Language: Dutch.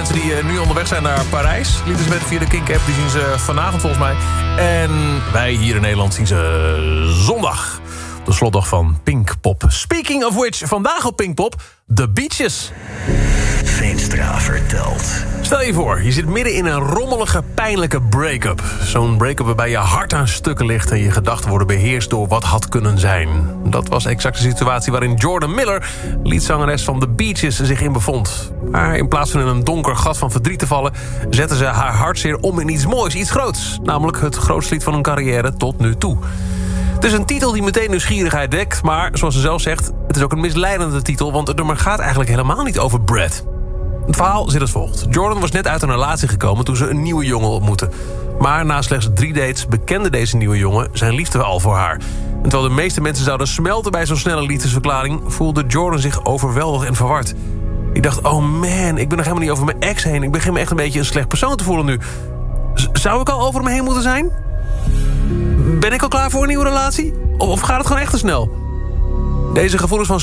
mensen die nu onderweg zijn naar Parijs. Lieten ze weten via de Kink-app. Die zien ze vanavond volgens mij. En wij hier in Nederland zien ze zondag. De slotdag van Pinkpop. Speaking of which, vandaag op Pinkpop, The Beaches. Veenstra vertelt. Stel je voor, je zit midden in een rommelige, pijnlijke break-up. Zo'n break-up waarbij je hart aan stukken ligt en je gedachten worden beheerst door wat had kunnen zijn. Dat was exact de situatie waarin Jordan Miller, liedzangeres van The Beaches, zich in bevond. Maar in plaats van in een donker gat van verdriet te vallen, zette ze haar hartzeer om in iets moois, iets groots. Namelijk het grootste lied van hun carrière tot nu toe. Het is een titel die meteen nieuwsgierigheid wekt, maar zoals ze zelf zegt, het is ook een misleidende titel, want het nummer gaat eigenlijk helemaal niet over Brad. Het verhaal zit als volgt. Jordan was net uit een relatie gekomen toen ze een nieuwe jongen ontmoette. Maar na slechts 3 dates bekende deze nieuwe jongen zijn liefde al voor haar. En terwijl de meeste mensen zouden smelten bij zo'n snelle liefdesverklaring, voelde Jordan zich overweldigd en verward. Ik dacht, oh man, ik ben nog helemaal niet over mijn ex heen. Ik begin me echt een beetje een slecht persoon te voelen nu. Zou ik al over me heen moeten zijn? Ben ik al klaar voor een nieuwe relatie? Of gaat het gewoon echt te snel? Deze gevoelens van